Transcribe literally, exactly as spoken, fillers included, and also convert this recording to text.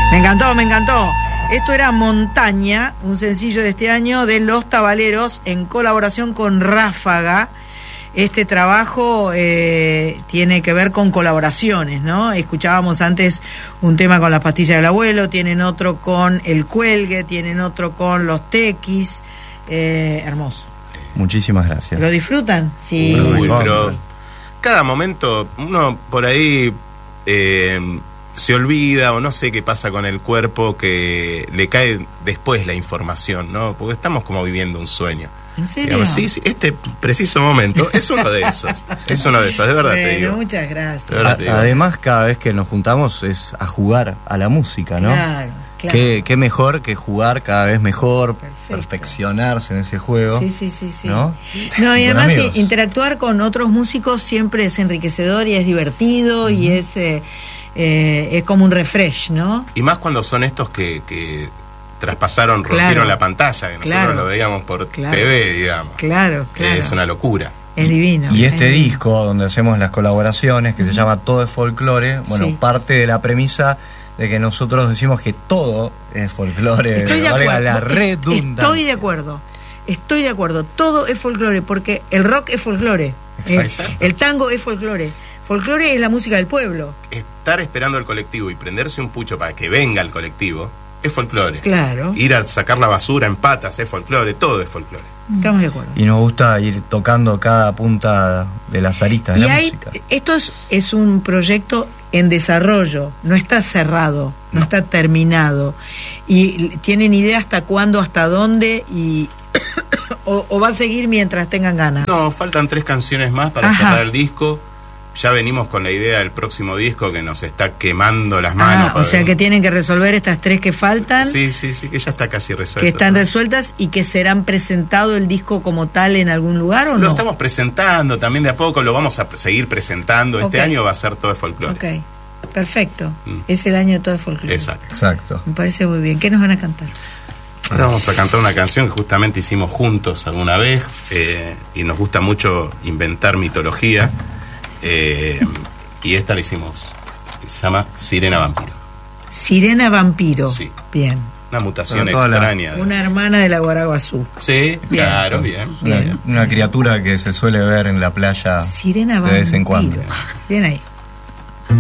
Me encantó, me encantó. Esto era Montaña, un sencillo de este año de Los Tabaleros en colaboración con Ráfaga. Este trabajo eh, tiene que ver con colaboraciones, ¿no? Escuchábamos antes un tema con Las Pastillas del Abuelo, tienen otro con El Cuelgue, tienen otro con Los Tequis. Eh, hermoso. Muchísimas gracias. ¿Lo disfrutan? Sí. Uy, pero cada momento uno por ahí eh, se olvida o no sé qué pasa con el cuerpo, que le cae después la información, ¿no? Porque estamos como viviendo un sueño. ¿En serio? Digamos, sí, sí, este preciso momento es uno de esos. Es uno de esos, de verdad bueno, te digo. Muchas gracias. De verdad te digo. Además, cada vez que nos juntamos es a jugar a la música, ¿no? Claro, claro. Qué, qué mejor que jugar cada vez mejor, Perfecto. Perfeccionarse en ese juego. Sí, sí, sí, sí. ¿No? No, y Con además amigos. eh, interactuar con otros músicos siempre es enriquecedor y es divertido. Uh-huh. Y es eh, eh, es como un refresh, ¿no? Y más cuando son estos que, que traspasaron, rompieron Claro. la pantalla, que nosotros Claro. lo veíamos por Claro. T V, digamos. Claro, claro. Es una locura. Es divino. Y este es divino. disco donde hacemos las colaboraciones, que uh-huh. se llama Todo es Folclore, bueno, Sí. parte de la premisa de que nosotros decimos que todo es folclore, Estoy de valga acuerdo. la redundancia. Estoy de acuerdo. Estoy de acuerdo. Todo es folclore, porque el rock es folclore. Exacto. Eh, el tango es folclore. Folclore es la música del pueblo. Estar esperando al colectivo y prenderse un pucho para que venga el colectivo es folclore. Claro. Ir a sacar la basura en patas es folclore, todo es folclore. Estamos de acuerdo. Y nos gusta ir tocando cada punta de las aristas de Y la hay, música. esto es, es un proyecto en desarrollo, no está cerrado, no, no está terminado. Y tienen idea hasta cuándo, hasta dónde, y o, o va a seguir mientras tengan ganas. No, faltan tres canciones más para Ajá. cerrar el disco. Ya venimos con la idea del próximo disco que nos está quemando las manos. Ah, o sea que tienen que resolver estas tres que faltan. Sí, sí, sí, que ya está casi resuelto. Que están resueltas y que serán presentado el disco como tal en algún lugar, ¿o lo no? Lo estamos presentando también de a poco, lo vamos a seguir presentando. Este okay. año va a ser todo de folclore. Ok, perfecto. Mm. Es el año de todo de folclore. Exacto. Exacto. Me parece muy bien. ¿Qué nos van a cantar? Ahora vamos a cantar una canción que justamente hicimos juntos alguna vez, eh, y nos gusta mucho inventar mitología. Eh, y esta la hicimos, se llama Sirena Vampiro. Sirena Vampiro. Sí. Bien. Una mutación extraña. La... Una hermana de la Guaraguazú. Sí, bien. Claro, bien. Una, bien. Una criatura que se suele ver en la playa Sirena de vez en cuando. Bien ahí.